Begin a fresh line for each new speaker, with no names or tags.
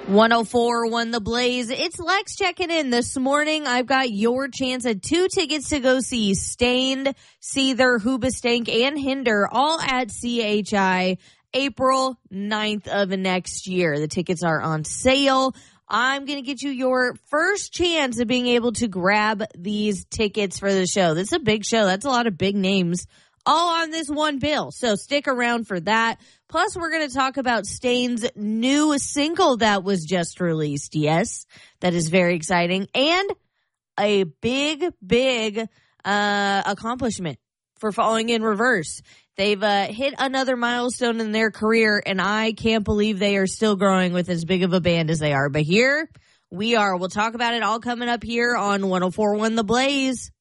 104.1 The Blaze. It's Lex checking in this morning. I've got your chance at 2 tickets to go see Stained, Seether, Hoobastank, and Hinder, all at CHI April 9th of next year. The tickets are on sale. I'm going to get you your first chance of being able to grab these tickets for the show. This is a big show. That's a lot of big names all on this one bill. So stick around for that. Plus, we're going to talk about Stain's new single that was just released. Yes, that is very exciting. And a big accomplishment for Falling in Reverse. They've hit another milestone in their career, and I can't believe they are still growing with as big of a band as they are. But here we are. We'll talk about it all coming up here on 104.1 The Blaze.